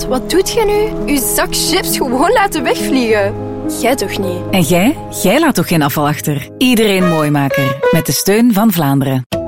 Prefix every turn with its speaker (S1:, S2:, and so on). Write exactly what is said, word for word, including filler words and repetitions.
S1: Schat, wat doet jij nu? Uw zak chips gewoon laten wegvliegen. Jij toch niet?
S2: En jij? Jij laat toch geen afval achter? Iedereen Mooimaker. Met de steun van Vlaanderen.